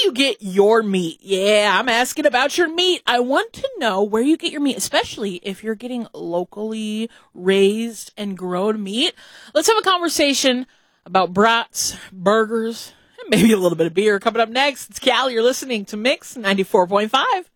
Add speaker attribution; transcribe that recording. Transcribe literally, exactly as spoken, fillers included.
Speaker 1: you get your meat? Yeah, I'm asking about your meat. I want to know where you get your meat, especially if you're getting locally raised and grown meat. Let's have a conversation about brats, burgers, and maybe a little bit of beer. Coming up next, it's Cal. You're listening to Mix ninety-four point five.